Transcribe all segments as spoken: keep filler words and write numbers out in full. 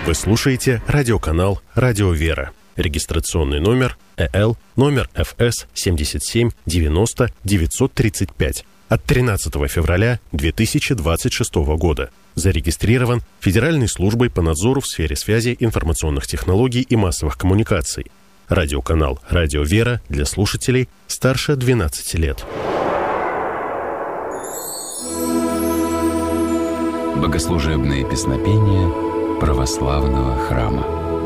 Вы слушаете радиоканал «Радио Вера». Регистрационный номер э эл, номер эф эс семьдесят семь девяносто девятьсот тридцать пять от тринадцатого февраля две тысячи двадцать шестого года. Зарегистрирован Федеральной службой по надзору в сфере связи, информационных технологий и массовых коммуникаций. Радиоканал «Радио Вера» для слушателей старше двенадцати лет. Богослужебные песнопения православного храма.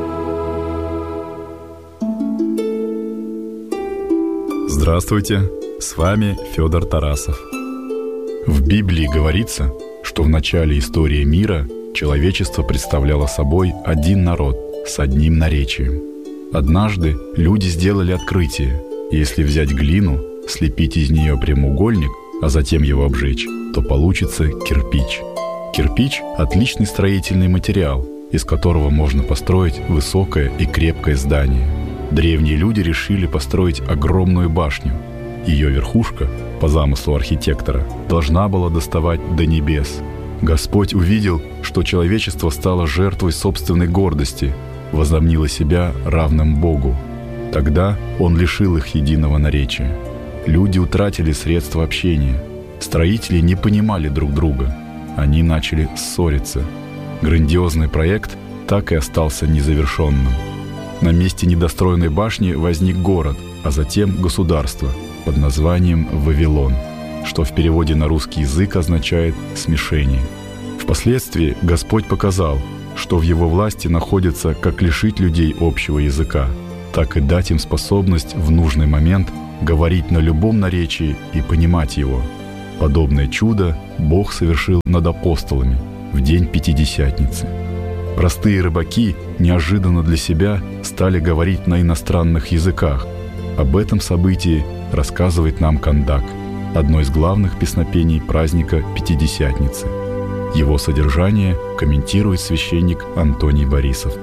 Здравствуйте, с вами Федор Тарасов. В Библии говорится, что в начале истории мира человечество представляло собой один народ с одним наречием. Однажды люди сделали открытие: если взять глину, слепить из нее прямоугольник, а затем его обжечь, то получится кирпич. Кирпич – отличный строительный материал, из которого можно построить высокое и крепкое здание. Древние люди решили построить огромную башню. Ее верхушка, по замыслу архитектора, должна была доставать до небес. Господь увидел, что человечество стало жертвой собственной гордости, возомнило себя равным Богу. Тогда Он лишил их единого наречия. Люди утратили средства общения. Строители не понимали друг друга. Они начали ссориться. Грандиозный проект так и остался незавершенным. На месте недостроенной башни возник город, а затем государство под названием Вавилон, что в переводе на русский язык означает «смешение». Впоследствии Господь показал, что в Его власти находится как лишить людей общего языка, так и дать им способность в нужный момент говорить на любом наречии и понимать его. Подобное чудо Бог совершил над апостолами в день Пятидесятницы. Простые рыбаки неожиданно для себя стали говорить на иностранных языках. Об этом событии рассказывает нам Кандак, одно из главных песнопений праздника Пятидесятницы. Его содержание комментирует священник Антоний Борисов.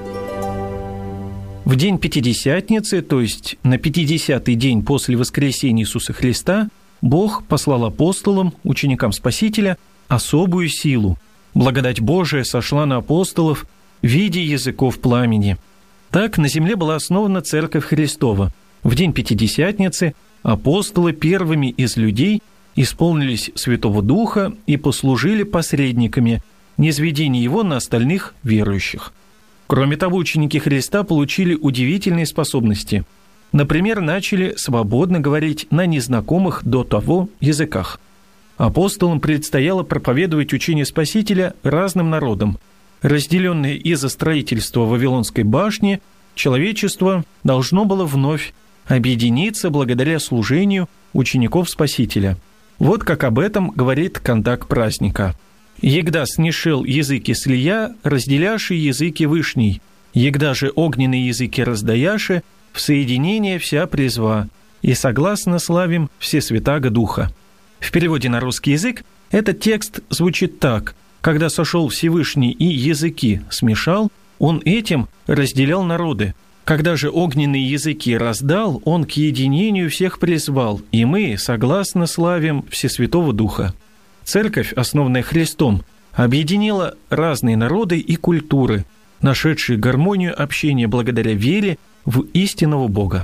В день Пятидесятницы, то есть на пятидесятый день после воскресения Иисуса Христа, Бог послал апостолам, ученикам Спасителя, особую силу. Благодать Божия сошла на апостолов в виде языков пламени. Так на земле была основана Церковь Христова. В день Пятидесятницы апостолы первыми из людей исполнились Святого Духа и послужили посредниками низведения Его на остальных верующих. Кроме того, ученики Христа получили удивительные способности. Например, начали свободно говорить на незнакомых до того языках. Апостолам предстояло проповедовать учение Спасителя разным народам. Разделенное из-за строительства Вавилонской башни, человечество должно было вновь объединиться благодаря служению учеников Спасителя. Вот как об этом говорит Кандак праздника. «Егда снишел языки слия, разделяши языки вышней, егда же огненные языки раздаяши, в соединение вся призва, и согласно славим все святаго Духа». В переводе на русский язык этот текст звучит так: «Когда сошел Всевышний и языки смешал, Он этим разделял народы. Когда же огненные языки раздал, Он к единению всех призвал, и мы согласно славим Всесвятого Духа». Церковь, основанная Христом, объединила разные народы и культуры, нашедшие гармонию общения благодаря вере в истинного Бога.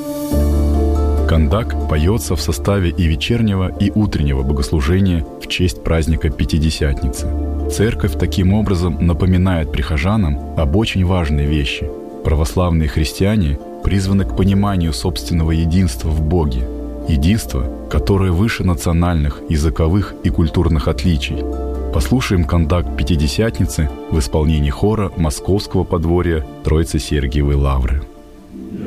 Кандак поется в составе и вечернего, и утреннего богослужения в честь праздника Пятидесятницы. Церковь таким образом напоминает прихожанам об очень важной вещи. Православные христиане призваны к пониманию собственного единства в Боге, единства, которое выше национальных, языковых и культурных отличий. Послушаем Кандак Пятидесятницы в исполнении хора Московского подворья Троицы-Сергиевой Лавры.